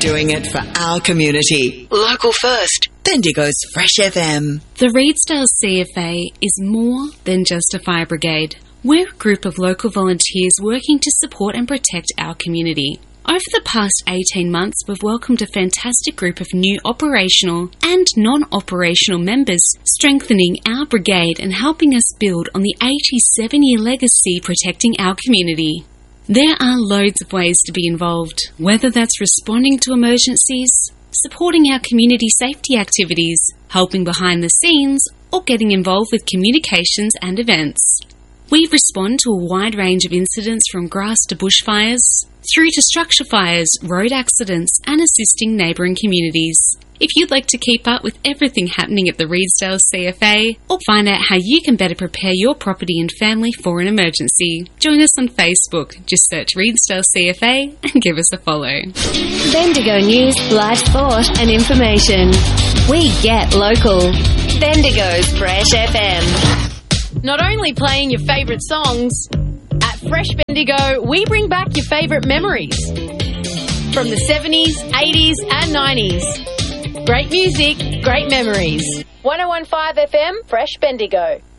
doing it for our community. Local first. Bendigo's Fresh FM. The Reedsdale CFA is more than just a fire brigade. We're a group of local volunteers working to support and protect our community. Over the past 18 months, we've welcomed a fantastic group of new operational and non-operational members, strengthening our brigade and helping us build on the 87-year legacy protecting our community. There are loads of ways to be involved, whether that's responding to emergencies, supporting our community safety activities, helping behind the scenes, or getting involved with communications and events. We respond to a wide range of incidents from grass to bushfires, through to structure fires, road accidents, and assisting neighbouring communities. If you'd like to keep up with everything happening at the Reedsdale CFA, or find out how you can better prepare your property and family for an emergency, join us on Facebook. Just search Reedsdale CFA and give us a follow. Bendigo News, live sport and information. We get local. Bendigo's Fresh FM. Not only playing your favourite songs, at Fresh Bendigo, we bring back your favourite memories. From the 70s, 80s and 90s. Great music, great memories. 101.5 FM, Fresh Bendigo.